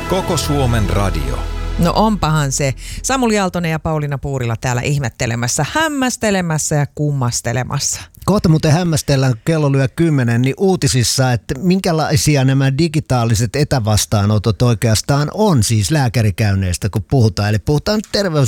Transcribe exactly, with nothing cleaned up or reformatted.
Koko Suomen radio. No onpahan se. Samuli Aaltonen ja Pauliina Puurila täällä ihmettelemässä, hämmästelemässä ja kummastelemassa. Kohta muuten hämmästellään, kun kello lyö kymmenen, niin uutisissa, että minkälaisia nämä digitaaliset etävastaanotot oikeastaan on siis lääkärikäynneistä, kun puhutaan. Eli puhutaan terveys